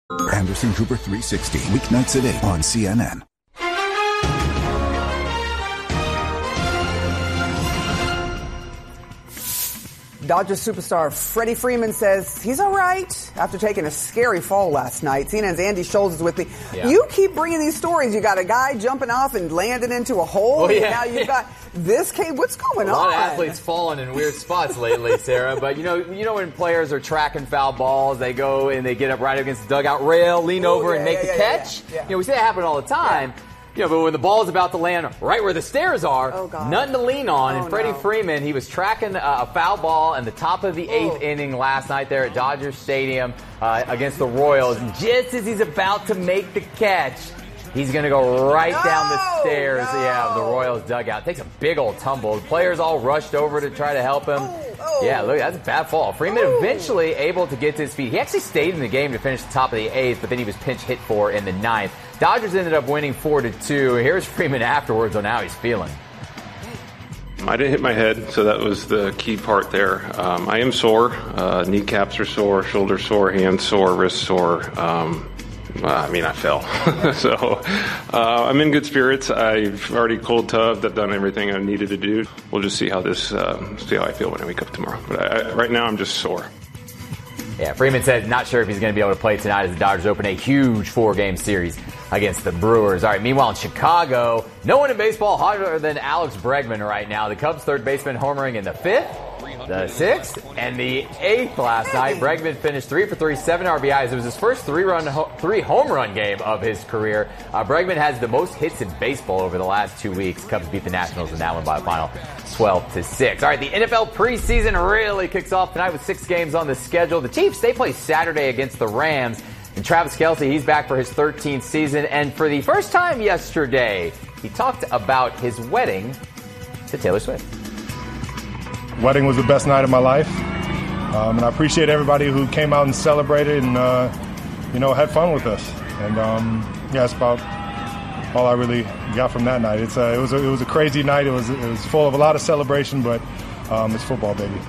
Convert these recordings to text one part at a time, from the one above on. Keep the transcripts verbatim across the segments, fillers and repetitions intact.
Anderson Cooper three sixty, weeknights at eight on C N N. Dodgers superstar Freddie Freeman says he's all right after taking a scary fall last night. C N N's Andy Scholes is with me. Yeah. You keep bringing these stories. You got a guy jumping off and landing into a hole. Well, yeah, and now you've yeah. got this case. What's going on? on? A lot of athletes falling in weird spots lately, Sarah. But you know, you know when players are tracking foul balls, they go and they get up right against the dugout rail, lean Ooh, over yeah, and make yeah, the yeah, catch. Yeah, yeah. You know, we see that happen all the time. Yeah. You know, but when the ball's about to land right where the stairs are, oh, God. nothing to lean on. Oh, and Freddie no. Freeman, he was tracking a foul ball in the top of the eighth oh. inning last night there at Dodger Stadium uh, against the Royals. And just as he's about to make the catch, he's going to go right no, down the stairs, no. yeah, of the Royals dugout. Takes a big old tumble. The players all rushed over to try to help him. Oh, oh. Yeah, look, that's a bad fall. Freeman oh. eventually able to get to his feet. He actually stayed in the game to finish the top of the eighth, but then he was pinch hit for in the ninth. Dodgers ended up winning four to two. Here's Freeman afterwards on how he's feeling. I didn't hit my head, so that was the key part there. Um, I am sore. Uh, kneecaps are sore, shoulder sore, hands sore, wrist sore. Um, I mean, I fell. so uh, I'm in good spirits. I've already cold tubbed. I've done everything I needed to do. We'll just see how this, uh, see how I feel when I wake up tomorrow. But I, I, right now, I'm just sore. Yeah, Freeman said not sure if he's going to be able to play tonight as the Dodgers open a huge four-game series against the Brewers. All right, meanwhile in Chicago, no one in baseball hotter than Alex Bregman right now. The Cubs third baseman homering in the fifth, the sixth, and the eighth last night. Bregman finished three for three, seven R B Is. It was his first three-run, ho- three-home run game of his career. Uh, Bregman has the most hits in baseball over the last two weeks. Cubs beat the Nationals in that one by a final twelve to six. All right, the N F L preseason really kicks off tonight with six games on the schedule. The Chiefs, they play Saturday against the Rams. And Travis Kelce, he's back for his thirteenth season. And for the first time yesterday, he talked about his wedding to Taylor Swift. Wedding was the best night of my life. Um, and I appreciate everybody who came out and celebrated and, uh, you know, had fun with us. And, um, yeah, that's about all I really got from that night. It's a, it was a, it was a crazy night. It was, it was full of a lot of celebration, but um, it's football, baby.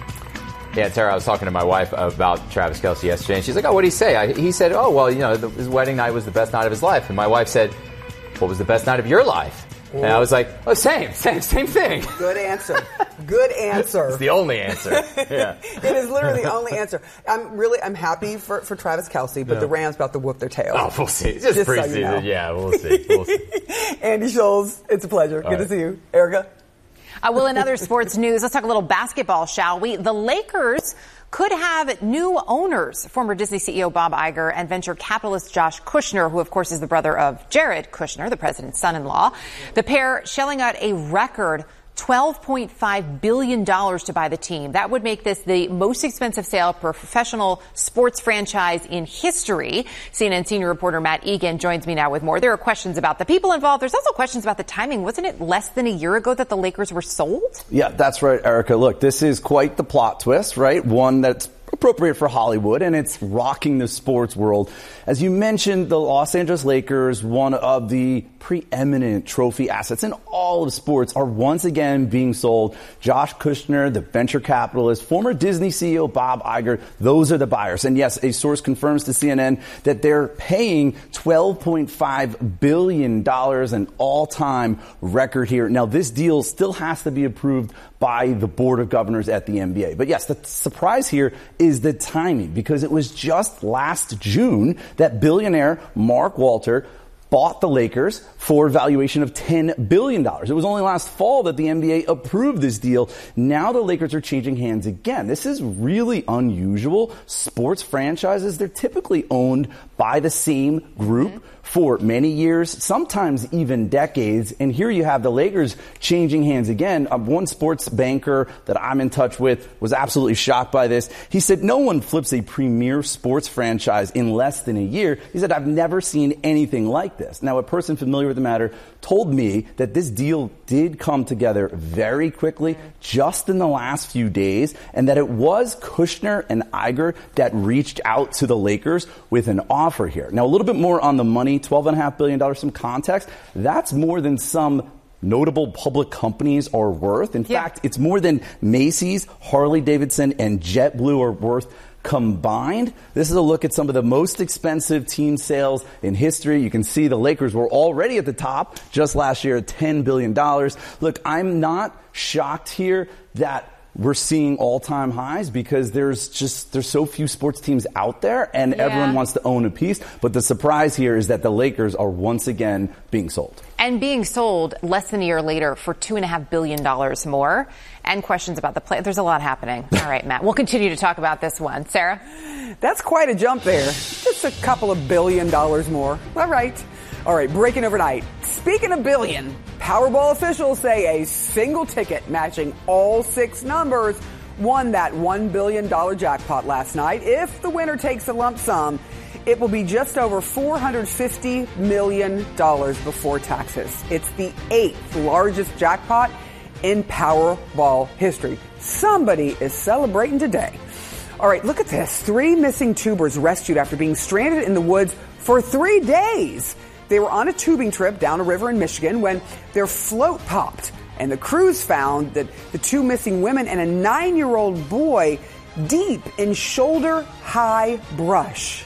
Yeah, Tara, I was talking to my wife about Travis Kelce yesterday, and she's like, oh, what did he say? I, he said, oh, well, you know, the, his wedding night was the best night of his life. And my wife said, what was the best night of your life? Ooh. And I was like, oh, same, same, same thing. Good answer. Good answer. It's the only answer. Yeah. It is literally the only answer. I'm really, I'm happy for, for Travis Kelce, but yeah. the Rams about to whoop their tail. Oh, we'll see. It's just, just preseason. So you know. Yeah, we'll see. We'll see. Andy Scholes, it's a pleasure. All Good right. to see you. Erica? Uh, well, in other sports news, let's talk a little basketball, shall we? The Lakers could have new owners. Former Disney C E O Bob Iger and venture capitalist Josh Kushner, who of course is the brother of Jared Kushner, the president's son-in-law. The pair shelling out a record twelve point five billion dollars to buy the team. That would make this the most expensive sale per professional sports franchise in history. C N N senior reporter Matt Egan joins me now with more. There are questions about the people involved. There's also questions about the timing. Wasn't it less than a year ago that the Lakers were sold? Yeah, that's right, Erica. Look, this is quite the plot twist, right? One that's appropriate for Hollywood, and it's rocking the sports world. As you mentioned, the Los Angeles Lakers, one of the preeminent trophy assets in all of sports, are once again being sold. Josh Kushner, the venture capitalist, former Disney C E O Bob Iger, those are the buyers. And yes, a source confirms to C N N that they're paying twelve point five billion dollars, an all-time record here. Now, this deal still has to be approved by the Board of Governors at the N B A. But yes, the surprise here is the timing, because it was just last June that billionaire Mark Walter bought the Lakers for a valuation of ten billion dollars. It was only last fall that the N B A approved this deal. Now the Lakers are changing hands again. This is really unusual. Sports franchises, they're typically owned by the same group mm-hmm. for many years, sometimes even decades. And here you have the Lakers changing hands again. Uh, one sports banker that I'm in touch with was absolutely shocked by this. He said, no one flips a premier sports franchise in less than a year. He said, I've never seen anything like this. Now, a person familiar with the matter told me that this deal did come together very quickly, just in the last few days, and that it was Kushner and Iger that reached out to the Lakers with an offer here. Now, a little bit more on the money, twelve point five billion dollars, some context. That's more than some notable public companies are worth. In yeah. fact, it's more than Macy's, Harley-Davidson, and JetBlue are worth combined. This is a look at some of the most expensive team sales in history. You can see the Lakers were already at the top just last year at ten billion dollars. Look, I'm not shocked here that we're seeing all-time highs because there's just there's so few sports teams out there, and yeah. everyone wants to own a piece. But the surprise here is that the Lakers are once again being sold. And being sold less than a year later for two and a half billion dollars more. And questions about the play. There's a lot happening. All right, Matt. We'll continue to talk about this one. Sarah? That's quite a jump there. Just a couple of billion dollars more. All right. All right, breaking overnight. Speaking of billion, Powerball officials say a single ticket matching all six numbers won that one billion dollars jackpot last night. If the winner takes a lump sum, it will be just over four hundred fifty million dollars before taxes. It's the eighth largest jackpot in Powerball history. Somebody is celebrating today. All right, look at this. Three missing tubers rescued after being stranded in the woods for three days. They were on a tubing trip down a river in Michigan when their float popped, and the crews found that the two missing women and a nine-year-old boy deep in shoulder-high brush.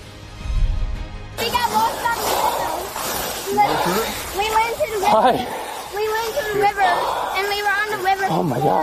We got lost on the river. We went to the river. Hi. We went to the river, and we were on the river oh my for four God.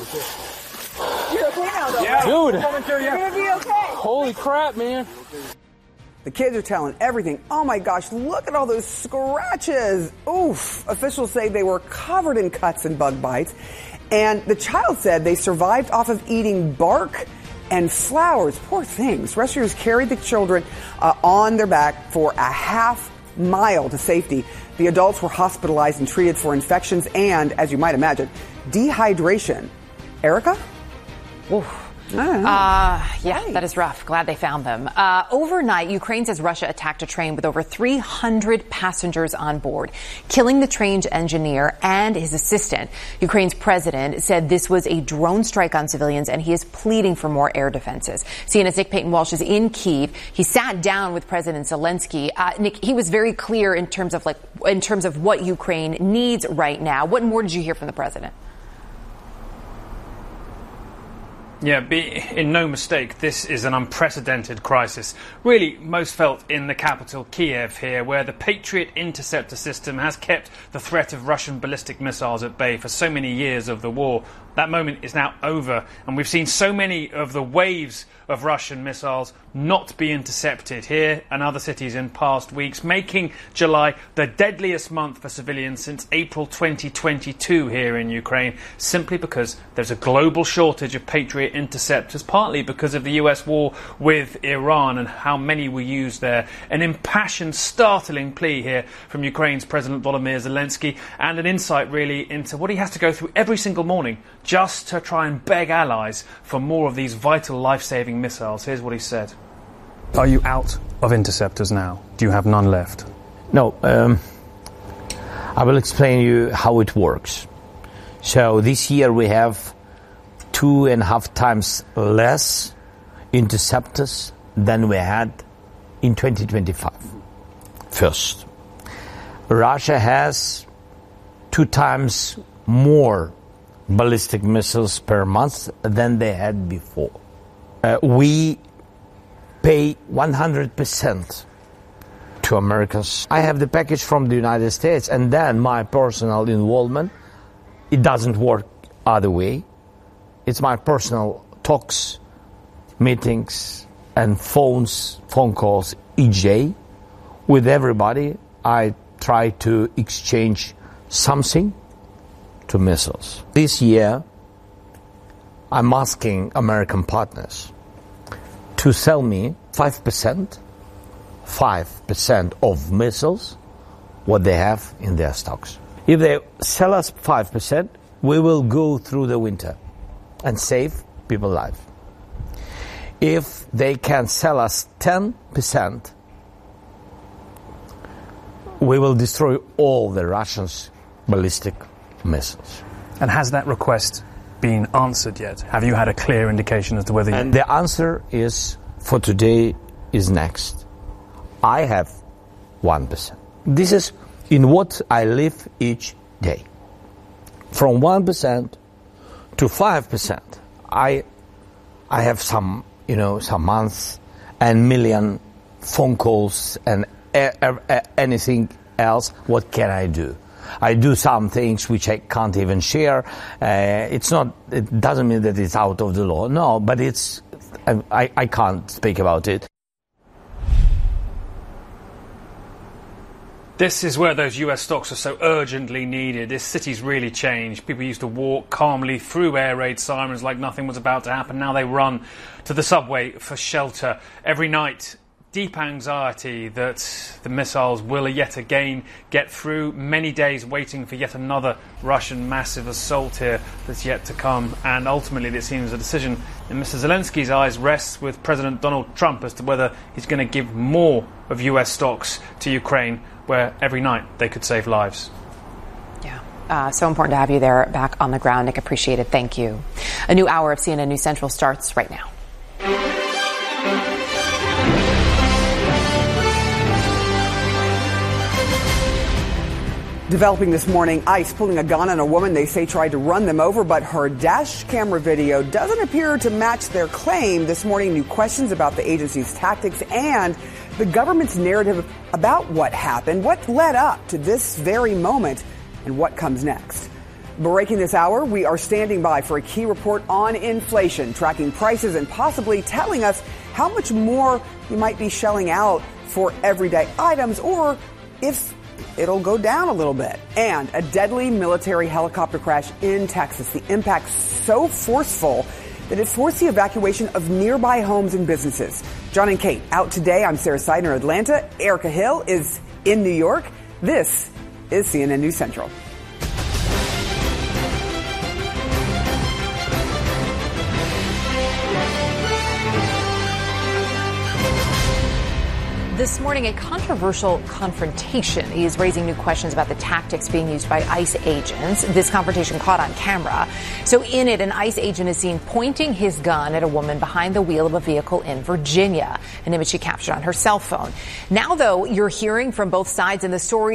hours. You're okay now, though. Yeah. Dude. You're going to be okay. Holy crap, man. The kids are telling everything. Oh my gosh, look at all those scratches. Oof. Officials say they were covered in cuts and bug bites. And the child said they survived off of eating bark and flowers. Poor things. Rescuers carried the children uh, on their back for a half mile to safety. The adults were hospitalized and treated for infections and, as you might imagine, dehydration. Erica? Oof. Uh, yeah, that is rough. Glad they found them. Uh, overnight, Ukraine says Russia attacked a train with over three hundred passengers on board, killing the train's engineer and his assistant. Ukraine's president said this was a drone strike on civilians, and he is pleading for more air defenses. C N N's Nick Payton-Walsh is in Kyiv. He sat down with President Zelensky. Uh, Nick, he was very clear in terms of like in terms of what Ukraine needs right now. What more did you hear from the president? Yeah, be in no mistake, this is an unprecedented crisis. Really, most felt in the capital, Kiev here, where the Patriot interceptor system has kept the threat of Russian ballistic missiles at bay for so many years of the war. That moment is now over, and we've seen so many of the waves of Russian missiles not be intercepted here and other cities in past weeks, making July the deadliest month for civilians since April twenty twenty-two here in Ukraine, simply because there's a global shortage of Patriot interceptors, partly because of the U S war with Iran and how many were used there. An impassioned, startling plea here from Ukraine's President Volodymyr Zelensky, and an insight really into what he has to go through every single morning just to try and beg allies for more of these vital life-saving missiles. Here's what he said. Are you out of interceptors now? Do you have none left? No. Um, I will explain you how it works. So this year we have two and a half times less interceptors than we had in twenty twenty-five. First, Russia has two times more ballistic missiles per month than they had before. Uh, we pay one hundred percent to Americans. I have the package from the United States, and then my personal involvement. It doesn't work other way. It's my personal talks, meetings, and phones, phone calls each day with everybody. I try to exchange something to missiles. This year, I'm asking American partners to sell me five percent, five percent of missiles, what they have in their stocks. If they sell us five percent, we will go through the winter and save people's lives. If they can sell us ten percent, we will destroy all the Russians' ballistic missiles. And has that request been answered yet? Have you had a clear indication as to whether... And the answer is, for today, is next. I have one percent. This is in what I live each day. From one percent to five percent. I, I have some you know, some months and million phone calls and e- e- anything else. What can I do? I do some things which I can't even share. Uh, it's not, it doesn't mean that it's out of the law. No, but it's, I, I can't speak about it. This is where those U S stocks are so urgently needed. This city's really changed. People used to walk calmly through air raid sirens like nothing was about to happen. Now they run to the subway for shelter. Every night, deep anxiety that the missiles will yet again get through. Many days waiting for yet another Russian massive assault here that's yet to come. And ultimately, it seems the decision in Mister Zelensky's eyes rests with President Donald Trump as to whether he's going to give more of U S stocks to Ukraine, where every night they could save lives. Yeah, uh, so important to have you there back on the ground, Nick. Appreciate it. Thank you. A new hour of C N N News Central starts right now. Developing this morning, ICE pulling a gun on a woman they say tried to run them over, but her dash camera video doesn't appear to match their claim. This morning, new questions about the agency's tactics and the government's narrative about what happened, what led up to this very moment, and what comes next. Breaking this hour, we are standing by for a key report on inflation, tracking prices and possibly telling us how much more you might be shelling out for everyday items, or if it'll go down a little bit. And a deadly military helicopter crash in Texas. The impact so forceful that it forced the evacuation of nearby homes and businesses. John and Kate out today. I'm Sarah Seidner, Atlanta. Erica Hill is in New York. This is C N N News Central. This morning, a controversial confrontation is raising new questions about the tactics being used by ICE agents. This confrontation caught on camera. So in it, an ICE agent is seen pointing his gun at a woman behind the wheel of a vehicle in Virginia, an image she captured on her cell phone. Now, though, you're hearing from both sides in the story.